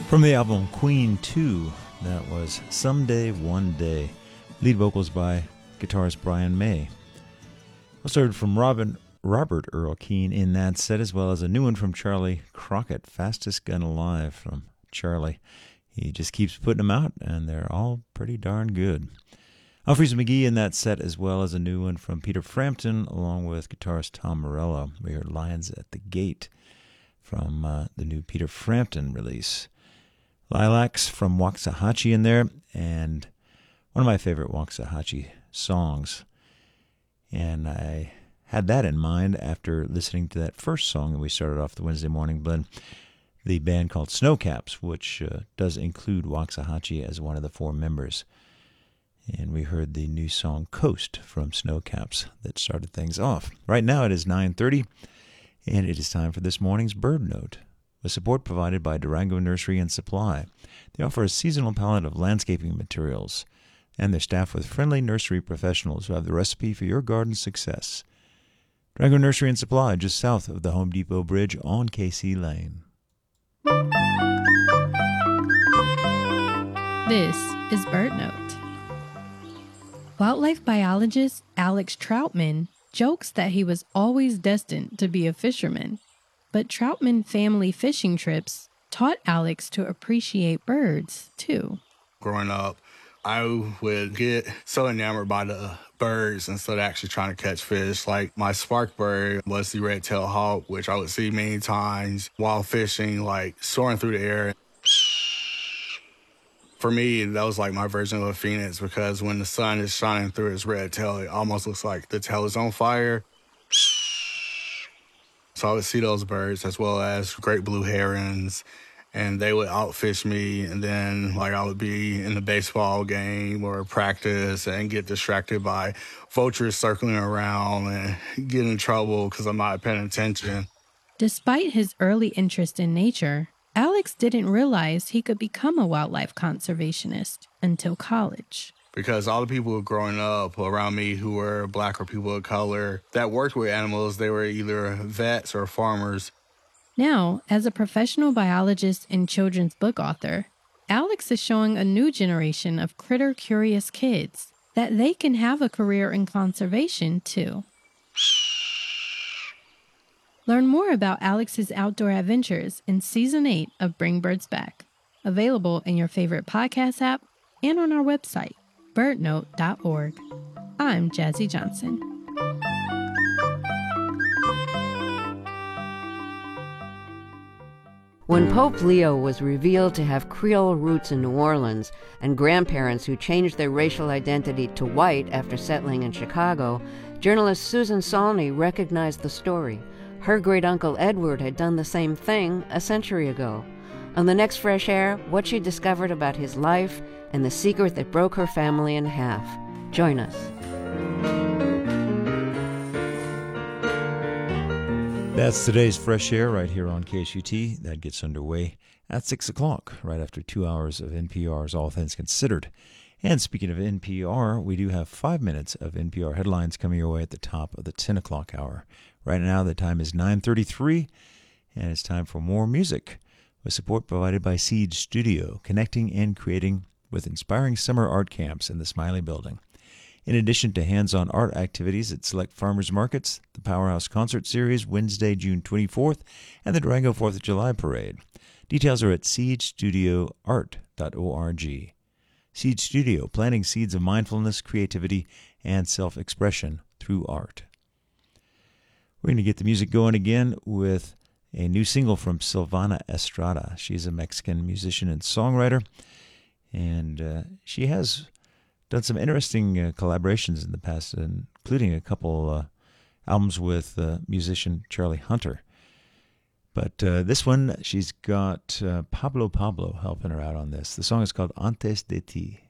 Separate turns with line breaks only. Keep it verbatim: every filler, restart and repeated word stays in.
From the album Queen two, that was Someday, One Day. Lead vocals by guitarist Brian May. Also heard from Robin, Robert Earl Keen in that set, as well as a new one from Charlie Crockett, Fastest Gun Alive from Charlie. He just keeps putting them out, and they're all pretty darn good. Humphreys McGee in that set, as well as a new one from Peter Frampton, along with guitarist Tom Morello. We heard Lions at the Gate from uh, the new Peter Frampton release. Lilacs from Waxahachie in there, and one of my favorite Waxahachie songs. And I had that in mind after listening to that first song that we started off the Wednesday Morning Blend, the band called Snowcaps, which uh, does include Waxahachie as one of the four members. And we heard the new song Coast from Snowcaps that started things off. Right now it is nine thirty, and it is time for this morning's Bird Note, with support provided by Durango Nursery and Supply. They offer a seasonal palette of landscaping materials, and they're staffed with friendly nursery professionals who have the recipe for your garden's success. Durango Nursery and Supply, just south of the Home Depot Bridge on Casey Lane.
This is Bird Note. Wildlife biologist Alex Troutman jokes that he was always destined to be a fisherman, but Troutman family fishing trips taught Alex to appreciate birds, too.
Growing up, I would get so enamored by the birds instead of actually trying to catch fish. Like my spark bird was the red-tailed hawk, which I would see many times while fishing, like soaring through the air. For me, that was like my version of a phoenix, because when the sun is shining through its red tail, it almost looks like the tail is on fire. So I would see those birds, as well as great blue herons, and they would outfish me. And then like I would be in the baseball game or practice and get distracted by vultures circling around and get in trouble because I'm not paying attention.
Despite his early interest in nature, Alex didn't realize he could become a wildlife conservationist until college.
Because all the people growing up around me who were black or people of color that worked with animals, they were either vets or farmers.
Now, as a professional biologist and children's book author, Alex is showing a new generation of critter-curious kids that they can have a career in conservation, too. Learn more about Alex's outdoor adventures in Season eight of Bring Birds Back, available in your favorite podcast app and on our website, bird note dot org. I'm Jazzy Johnson.
When Pope Leo was revealed to have Creole roots in New Orleans and grandparents who changed their racial identity to white after settling in Chicago, journalist Susan Saulney recognized the story. Her great-uncle Edward had done the same thing a century ago. On the next Fresh Air, what she discovered about his life and the secret that broke her family in half. Join us.
That's today's Fresh Air right here on K S U T. That gets underway at six o'clock, right after two hours of N P R's All Things Considered. And speaking of N P R, we do have five minutes of N P R headlines coming your way at the top of the ten o'clock hour. Right now, the time is nine thirty-three, and it's time for more music, with support provided by Seed Studio, connecting and creating with inspiring summer art camps in the Smiley Building. In addition to hands-on art activities at select farmers markets, the Powerhouse Concert Series, Wednesday, June twenty-fourth, and the Durango fourth of July Parade. Details are at seed studio art dot org. Seed Studio, planting seeds of mindfulness, creativity, and self-expression through art. We're going to get the music going again with a new single from Silvana Estrada. She's a Mexican musician and songwriter, and uh, she has done some interesting uh, collaborations in the past, including a couple uh, albums with uh, musician Charlie Hunter. But uh, this one, she's got uh, Pablo Pablo helping her out on this. The song is called Antes de Ti.